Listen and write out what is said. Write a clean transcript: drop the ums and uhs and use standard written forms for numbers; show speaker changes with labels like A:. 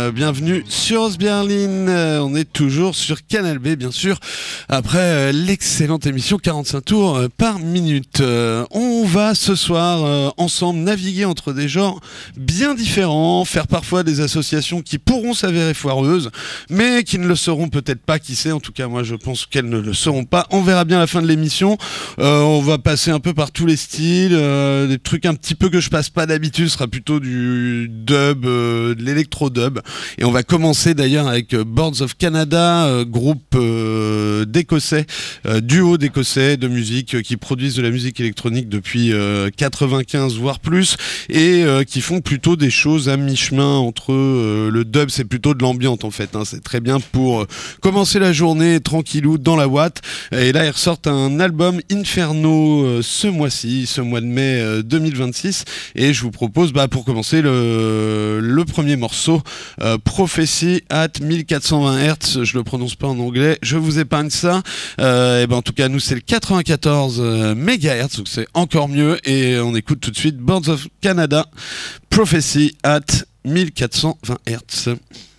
A: bienvenue sur Osberlin. On est toujours sur Canal B, bien sûr, après l'excellente émission 45 tours par minute. On va ce soir ensemble naviguer entre des genres bien différents, faire parfois des associations qui pourront s'avérer foireuses, mais qui ne le seront peut-être pas, qui sait. En tout cas, moi je pense qu'elles ne le seront pas. On verra bien à la fin de l'émission. On va passer un peu par tous les styles, des trucs un petit peu que je passe pas d'habitude, ce sera plutôt du dub, de l'électro-dub. Et on va commencer d'ailleurs avec Boards of Canada, groupe d'Écossais, duo d'Écossais de musique qui produisent de la musique électronique depuis 95 voire plus, et qui font plutôt des choses à mi-chemin entre le dub, c'est plutôt de l'ambiance en fait, hein, c'est très bien pour commencer la journée tranquillou dans la Watt. Et là ils ressortent un album Inferno ce mois-ci, ce mois de mai 2026, et je vous propose pour commencer le premier morceau, Prophecy at 1420 Hz, je le prononce pas en anglais, je vous épargne ça. Et en tout cas nous c'est le 94 MHz, donc c'est encore mieux, et on écoute tout de suite Boards of Canada, Prophecy at 1420 Hz.